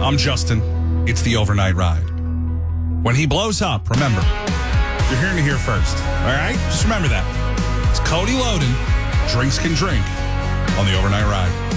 I'm Justin. It's the overnight ride. When he blows up, remember, you're hearing it here first. All right? Just remember that. It's Cody Loden. Drinks can drink on the overnight ride.